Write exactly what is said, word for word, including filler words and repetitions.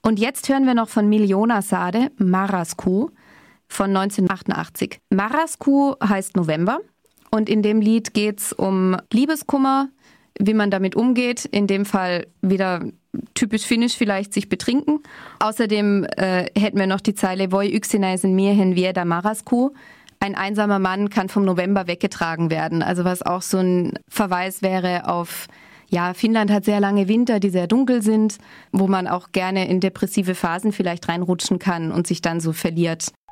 Und jetzt hören wir noch von Miljona Sade, Marasku von neunzehnhundertachtundachtzig. Marasku heißt November und in dem Lied geht's um Liebeskummer, wie man damit umgeht. In dem Fall wieder typisch finnisch vielleicht sich betrinken. Außerdem äh, hätten wir noch die Zeile Voi yksinäisen miehen viedä marasku. Ein einsamer Mann kann vom November weggetragen werden. Also was auch so ein Verweis wäre auf, ja, Finnland hat sehr lange Winter, die sehr dunkel sind, wo man auch gerne in depressive Phasen vielleicht reinrutschen kann und sich dann so verliert